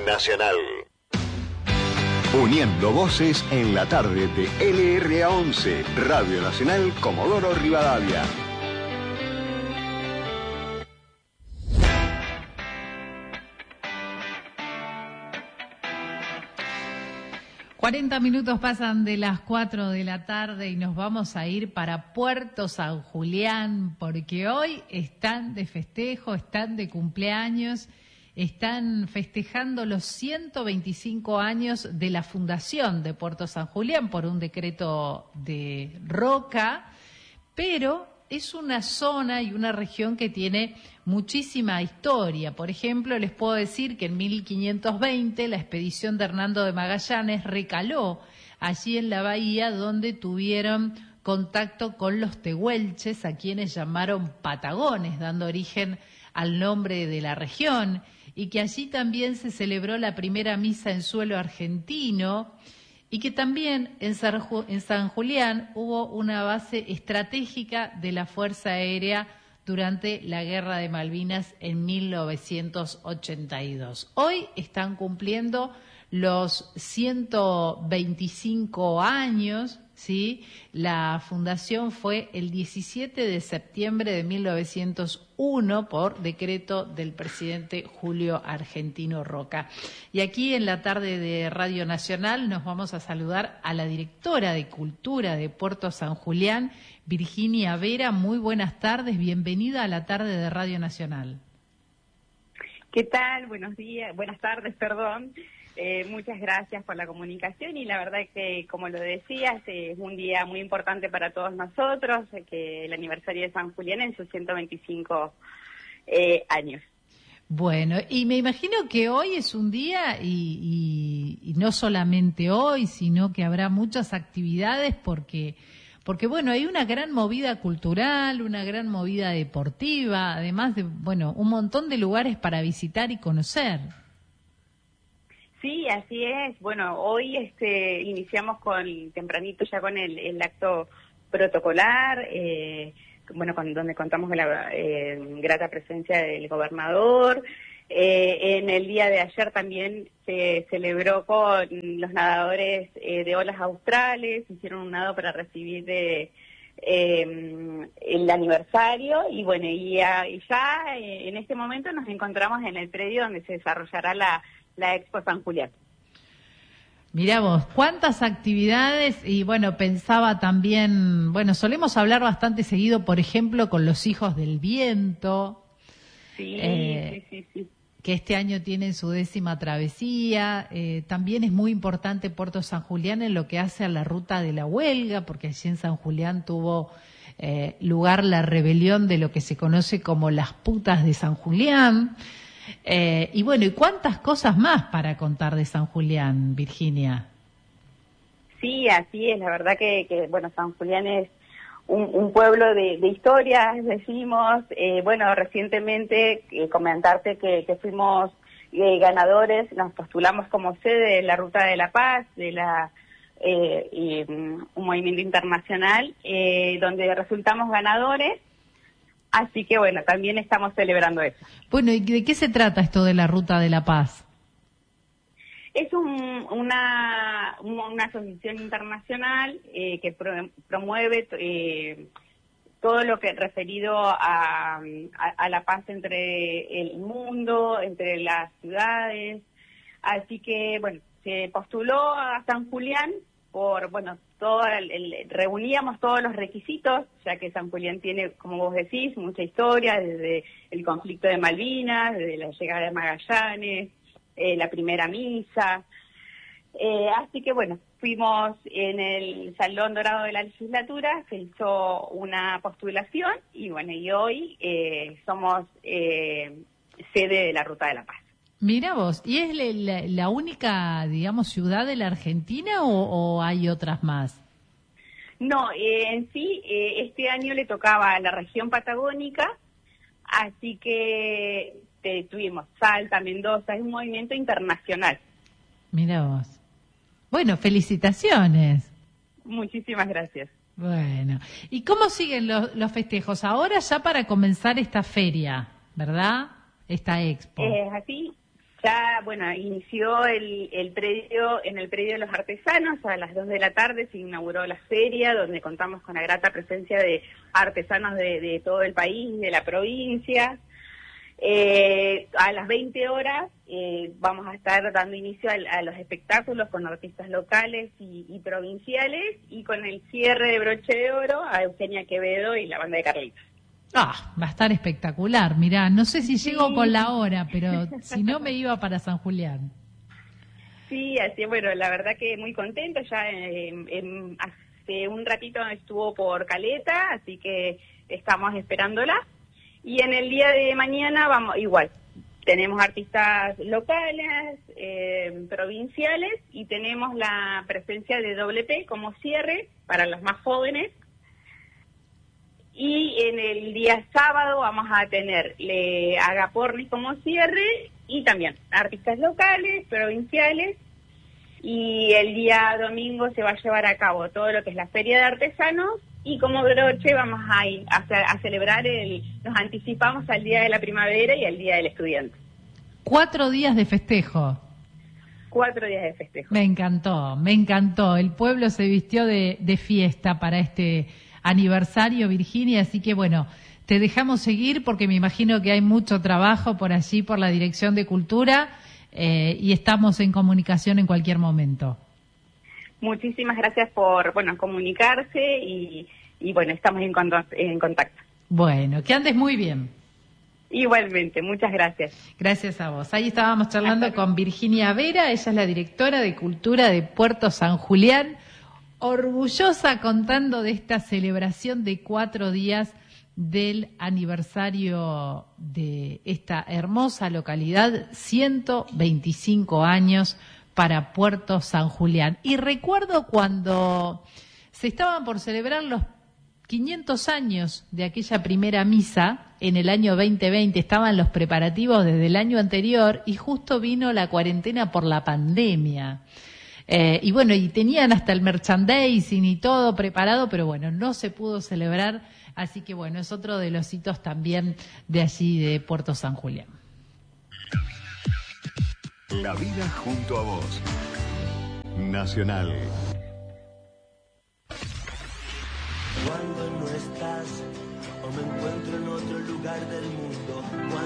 Nacional. Uniendo voces en la tarde de LRA11, Radio Nacional Comodoro Rivadavia. ...40 minutos pasan de las 4 de la tarde y nos vamos a ir para Puerto San Julián, porque hoy están de festejo, están de cumpleaños, están festejando los 125 años de la fundación de Puerto San Julián por un decreto de Roca, pero es una zona y una región que tiene muchísima historia. Por ejemplo, les puedo decir que en 1520 la expedición de Hernando de Magallanes recaló allí en la bahía, donde tuvieron contacto con los tehuelches, a quienes llamaron patagones, dando origen al nombre de la región, y que allí también se celebró la primera misa en suelo argentino, y que también en San Julián hubo una base estratégica de la Fuerza Aérea durante la Guerra de Malvinas en 1982. Hoy están cumpliendo los 125 años, ¿sí? La fundación fue el 17 de septiembre de 1901 por decreto del presidente Julio Argentino Roca. Y aquí en la tarde de Radio Nacional nos vamos a saludar a la directora de Cultura de Puerto San Julián, Virginia Vera. Muy buenas tardes, bienvenida a la tarde de Radio Nacional. ¿Qué tal? Buenos días, buenas tardes, perdón. Muchas gracias por la comunicación y la verdad que, como lo decías, es un día muy importante para todos nosotros, que el aniversario de San Julián en sus 125 años. Bueno, y me imagino que hoy es un día, y no solamente hoy, sino que habrá muchas actividades porque bueno, hay una gran movida cultural, una gran movida deportiva, además de, bueno, un montón de lugares para visitar y conocer. Sí, así es. Bueno, hoy iniciamos tempranito ya con el acto protocolar, donde contamos con la grata presencia del gobernador. En el día de ayer también se celebró con los nadadores de olas australes, hicieron un nado para recibir el aniversario y bueno, ya en este momento nos encontramos en el predio donde se desarrollará la Expo San Julián. Mirá vos, cuántas actividades, y bueno, pensaba también, bueno, solemos hablar bastante seguido, por ejemplo, con los Hijos del Viento. Sí. Que este año tienen su 10ª travesía. También es muy importante Puerto San Julián en lo que hace a la ruta de la huelga, porque allí en San Julián tuvo lugar la rebelión de lo que se conoce como las putas de San Julián. Y bueno, ¿y cuántas cosas más para contar de San Julián, Virginia? Sí, así es. La verdad que bueno, San Julián es un pueblo de historias, decimos. Bueno, recientemente comentarte que fuimos ganadores, nos postulamos como sede de la Ruta de la Paz, de un movimiento internacional, donde resultamos ganadores. Así que bueno, también estamos celebrando eso. Bueno, ¿y de qué se trata esto de la Ruta de la Paz? Es una asociación internacional que promueve todo lo que referido a la paz entre el mundo, entre las ciudades. Así que bueno, se postuló a San Julián por, bueno, reuníamos todos los requisitos, ya que San Julián tiene, como vos decís, mucha historia, desde el conflicto de Malvinas, desde la llegada de Magallanes, la primera misa. Así que bueno, fuimos en el Salón Dorado de la Legislatura, se hizo una postulación y bueno, y hoy somos sede de la Ruta de la Paz. Mira vos, ¿y es la única, digamos, ciudad de la Argentina o hay otras más? No, en sí, este año le tocaba a la región patagónica, así que tuvimos Salta, Mendoza, es un movimiento internacional. Mira vos. Bueno, felicitaciones. Muchísimas gracias. Bueno, ¿y cómo siguen los festejos? Ahora ya para comenzar esta feria, ¿verdad? Esta expo. Así. Ya, bueno, inició el predio, en el predio de los artesanos, a las 2 de la tarde se inauguró la feria, donde contamos con la grata presencia de artesanos de todo el país, de la provincia. A las 20 horas vamos a estar dando inicio a los espectáculos con artistas locales y provinciales, y con el cierre de broche de oro a Eugenia Quevedo y la banda de Carlitos. Va a estar espectacular, mirá, no sé si llego con la hora, pero si no me iba para San Julián. Sí, así es, bueno, la verdad que muy contento, ya hace un ratito estuvo por Caleta, así que estamos esperándola. Y en el día de mañana vamos, igual, tenemos artistas locales, provinciales, y tenemos la presencia de Doble P como cierre para los más jóvenes. Y en el día sábado vamos a tener Agaporni como cierre, y también artistas locales, provinciales. Y el día domingo se va a llevar a cabo todo lo que es la Feria de Artesanos, y como broche vamos a ir a celebrar nos anticipamos al Día de la Primavera y al Día del Estudiante. 4 días de festejo. 4 días de festejo. Me encantó. El pueblo se vistió de fiesta para este aniversario, Virginia, así que bueno, te dejamos seguir porque me imagino que hay mucho trabajo por allí, por la Dirección de Cultura, y estamos en comunicación en cualquier momento. Muchísimas gracias por, comunicarse y bueno, estamos en contacto. Bueno, que andes muy bien. Igualmente, muchas gracias. Gracias a vos. Ahí estábamos charlando con Virginia Vera, ella es la directora de Cultura de Puerto San Julián, orgullosa contando de esta celebración de 4 días del aniversario de esta hermosa localidad, 125 años para Puerto San Julián. Y recuerdo cuando se estaban por celebrar los 500 años de aquella primera misa en el año 2020, estaban los preparativos desde el año anterior y justo vino la cuarentena por la pandemia. Y bueno, y tenían hasta el merchandising y todo preparado, pero bueno, no se pudo celebrar, así que bueno, es otro de los hitos también de allí de Puerto San Julián. La vida junto a vos. Nacional. Cuando no estás o me encuentro en otro lugar del mundo.